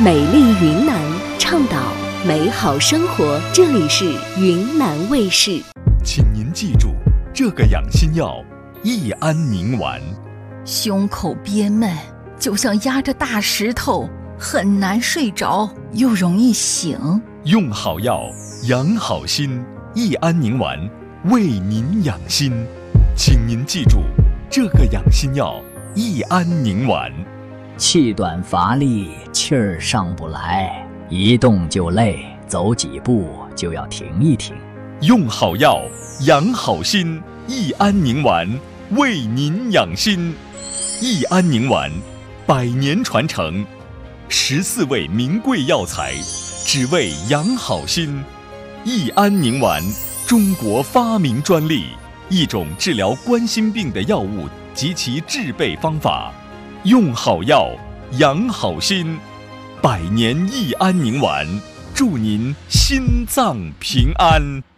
美丽云南，倡导美好生活。这里是云南卫视。 请您记住，这个养心药益安宁丸。 胸口憋闷，就像压着大石头，很难睡着，又容易醒。 用好药，养好心，益安宁丸为您养心。请您记住，这个养心药益安宁丸。 气短乏力，气儿上不来，一动就累，走几步就要停一停。 用好药，养好心，益安宁丸为您养心。益安宁丸100年传承，14味名贵药材，只为养好心。益安宁丸，中国发明专利，一种治疗冠心病的药物及其制备方法。用好药，养好心，100年益安宁丸，祝您心脏平安。